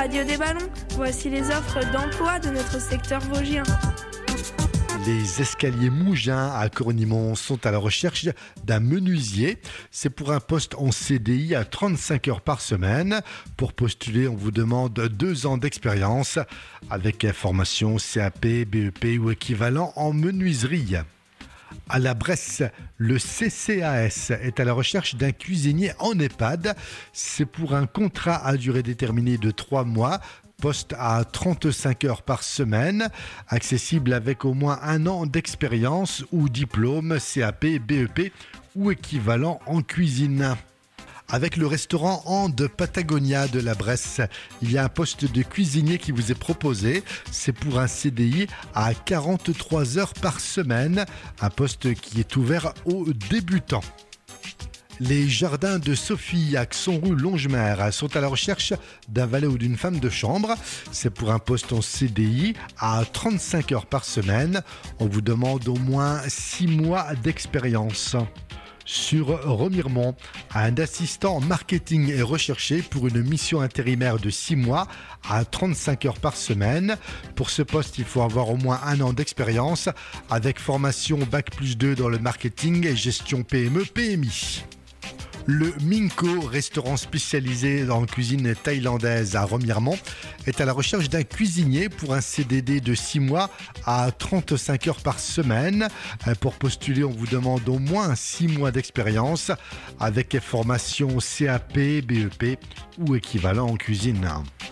Radio des Ballons. Voici les offres d'emploi de notre secteur vosgien. Les escaliers Mougins à Cornimont sont à la recherche d'un menuisier. C'est pour un poste en CDI à 35 heures par semaine. Pour postuler, on vous demande 2 ans d'expérience avec formation CAP, BEP ou équivalent en menuiserie. À la Bresse, le CCAS est à la recherche d'un cuisinier en EHPAD. C'est pour un contrat à durée déterminée de 3 mois. Poste à 35 heures par semaine, accessible avec au moins 1 an d'expérience ou diplôme CAP, BEP ou équivalent en cuisine. Avec le restaurant And Patagonia de la Bresse, il y a un poste de cuisinier qui vous est proposé. C'est pour un CDI à 43 heures par semaine, un poste qui est ouvert aux débutants. Les jardins de Sophie à Xonru-Longemer sont à la recherche d'un valet ou d'une femme de chambre. C'est pour un poste en CDI à 35 heures par semaine. On vous demande au moins 6 mois d'expérience. Sur Remiremont, un assistant marketing est recherché pour une mission intérimaire de 6 mois à 35 heures par semaine. Pour ce poste, il faut avoir au moins 1 an d'expérience avec formation Bac+2 dans le marketing et gestion PME-PMI. Le Minko, restaurant spécialisé dans la cuisine thaïlandaise à Remiremont, est à la recherche d'un cuisinier pour un CDD de 6 mois à 35 heures par semaine. Pour postuler, on vous demande au moins 6 mois d'expérience avec formation CAP, BEP ou équivalent en cuisine.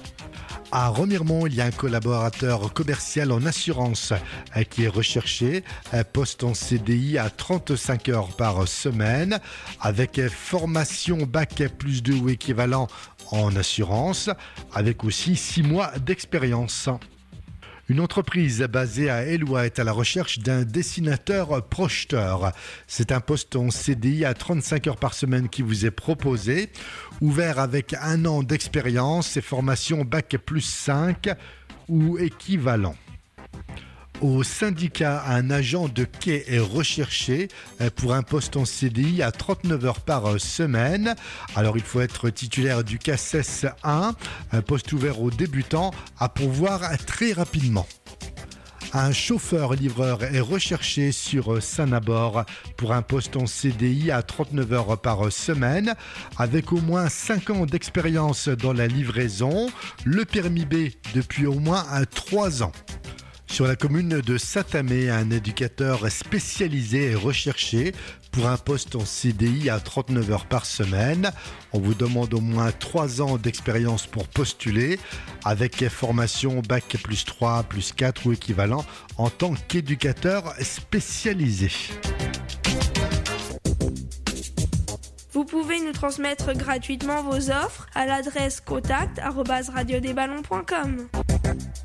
À Remiremont, il y a un collaborateur commercial en assurance qui est recherché, poste en CDI à 35 heures par semaine, avec formation Bac+2 ou équivalent en assurance, avec aussi 6 mois d'expérience. Une entreprise basée à Eloi est à la recherche d'un dessinateur projeteur. C'est un poste en CDI à 35 heures par semaine qui vous est proposé, ouvert avec 1 an d'expérience et formation Bac+5 ou équivalent. Au syndicat, un agent de quai est recherché pour un poste en CDI à 39 heures par semaine. Alors il faut être titulaire du CACES 1, un poste ouvert aux débutants à pourvoir très rapidement. Un chauffeur-livreur est recherché sur Saint-Nabord pour un poste en CDI à 39 heures par semaine avec au moins 5 ans d'expérience dans la livraison, le permis B depuis au moins 3 ans. Sur la commune de Saint-Amé, un éducateur spécialisé est recherché pour un poste en CDI à 39 heures par semaine. On vous demande au moins 3 ans d'expérience pour postuler avec formation Bac+3, +4 ou équivalent en tant qu'éducateur spécialisé. Vous pouvez nous transmettre gratuitement vos offres à l'adresse contact@radiodesballons.com.